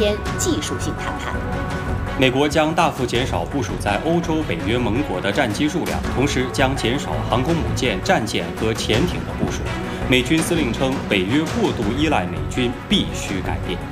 偏技术性谈判。 美国将大幅减少部署在欧洲、北约盟国的战机数量，同时将减少航空母舰、战舰和潜艇的部署。美军司令称，北约过度依赖美军，必须改变。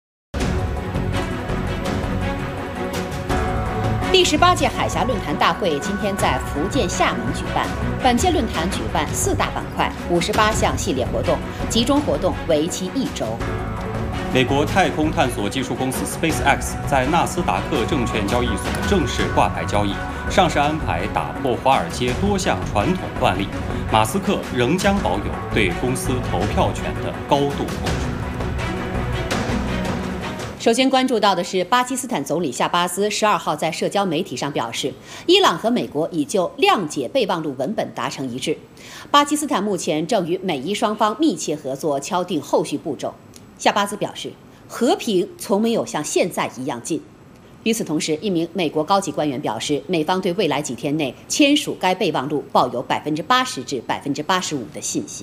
第18届海峡论坛大会今天在福建厦门举办。本届论坛举办4大板块，58项系列活动，集中活动为期1周。 美国太空探索技术公司 SpaceX 在纳斯达克证券交易所正式挂牌交易，上市安排打破华尔街多项传统惯例。马斯克仍将保有对公司投票权的高度控制。 首先关注到的是，巴基斯坦总理夏巴兹12号在社交媒体上表示，伊朗和美国已就谅解备忘录文本达成一致。巴基斯坦目前正与美伊双方密切合作，敲定后续步骤。夏巴兹表示，和平从没有像现在一样近。与此同时，一名美国高级官员表示，美方对未来几天内签署该备忘录抱有80%至85%的信心。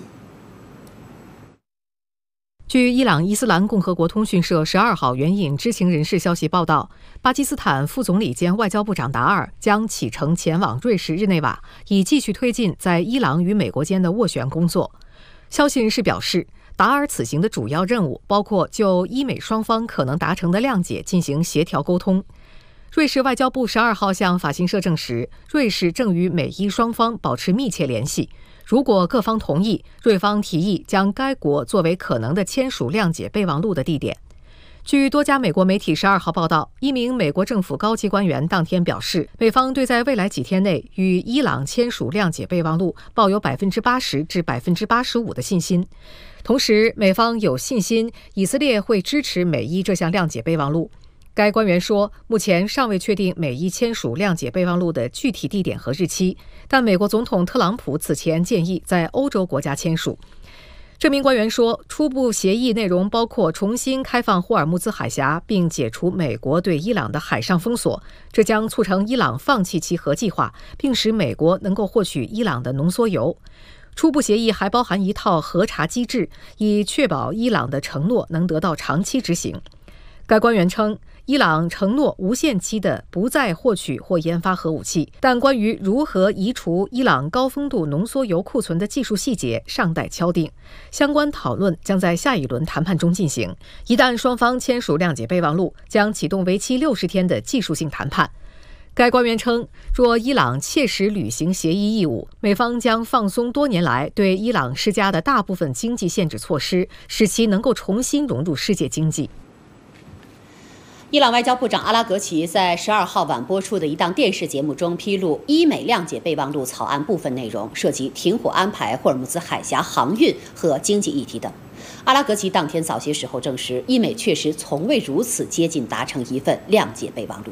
据伊朗伊斯兰共和国通讯社12号援引知情人士消息报道，巴基斯坦副总理兼外交部长达尔将启程前往瑞士日内瓦，以继续推进在伊朗与美国间的斡旋工作。消息人士表示，达尔此行的主要任务包括就伊美双方可能达成的谅解进行协调沟通。瑞士外交部12号向法新社证实，瑞士正与美伊双方保持密切联系。如果各方同意，瑞方提议将该国作为可能的签署谅解备忘录的地点。据多家美国媒体12号报道，一名美国政府高级官员当天表示，美方对在未来几天内与伊朗签署谅解备忘录抱有80%至85%的信心。同时，美方有信心以色列会支持美伊这项谅解备忘录。该官员说，目前尚未确定美伊签署谅解备忘录的具体地点和日期，但美国总统特朗普此前建议在欧洲国家签署。这名官员说，初步协议内容包括重新开放霍尔木兹海峡，并解除美国对伊朗的海上封锁，这将促成伊朗放弃其核计划，并使美国能够获取伊朗的浓缩铀。初步协议还包含一套核查机制，以确保伊朗的承诺能得到长期执行。该官员称，伊朗承诺无限期的不再获取或研发核武器，但关于如何移除伊朗高丰度浓缩铀库存的技术细节尚待敲定。相关讨论将在下一轮谈判中进行。一旦双方签署谅解备忘录，将启动为期60天的技术性谈判。该官员称，若伊朗切实履行协议义务，美方将放松多年来对伊朗施加的大部分经济限制措施，使其能够重新融入世界经济。 伊朗外交部长阿拉格齐在12号晚播出的一档电视节目中披露，伊美谅解备忘录草案部分内容涉及停火安排、霍尔木兹海峡航运和经济议题等。阿拉格齐当天早些时候证实，伊美确实从未如此接近达成一份谅解备忘录。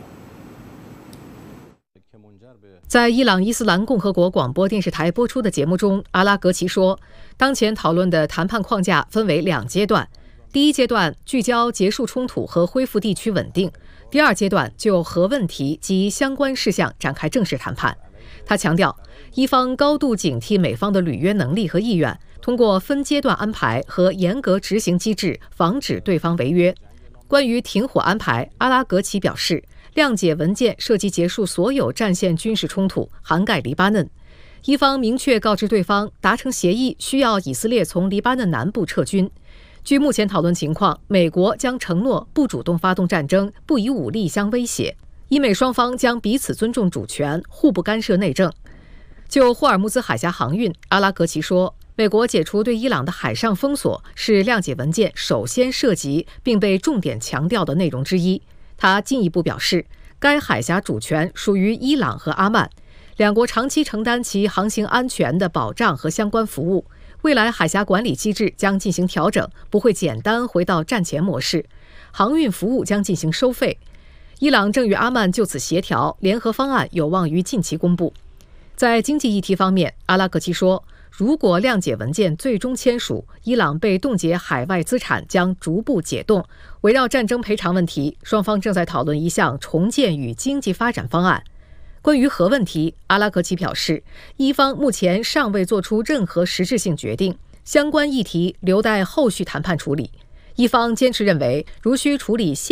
在伊朗伊斯兰共和国广播电视台播出的节目中，阿拉格齐说，当前讨论的谈判框架分为2阶段。第一阶段聚焦结束冲突和恢复地区稳定，第二阶段就核问题及相关事项展开正式谈判。他强调，伊方高度警惕美方的履约能力和意愿，通过分阶段安排和严格执行机制，防止对方违约。关于停火安排，阿拉格齐表示，谅解文件涉及结束所有战线军事冲突，涵盖黎巴嫩。伊方明确告知对方，达成协议需要以色列从黎巴嫩南部撤军。据目前讨论情况，美国将承诺不主动发动战争，不以武力相威胁。伊美双方将彼此尊重主权，互不干涉内政。就霍尔木兹海峡航运，阿拉格齐说，美国解除对伊朗的海上封锁是谅解文件首先涉及并被重点强调的内容之一。他进一步表示，该海峡主权属于伊朗和阿曼，两国长期承担其航行安全的保障和相关服务。未来海峡管理机制将进行调整，不会简单回到战前模式。航运服务将进行收费。伊朗正与阿曼就此协调，联合方案有望于近期公布。在经济议题方面，阿拉格齐说，如果谅解文件最终签署，伊朗被冻结海外资产将逐步解冻。围绕战争赔偿问题，双方正在讨论一项重建与经济发展方案。关于核问题，阿拉格齐表示，伊方目前尚未做出任何实质性决定，相关议题留待后续谈判处理。伊方坚持认为，如需处理现